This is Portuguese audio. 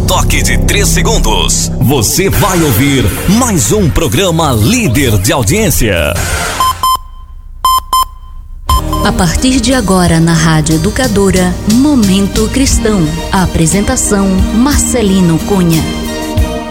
toque de 3 segundos. Você vai ouvir mais um programa líder de audiência. A partir de agora na Rádio Educadora, Momento Cristão. A apresentação Marcelino Cunha.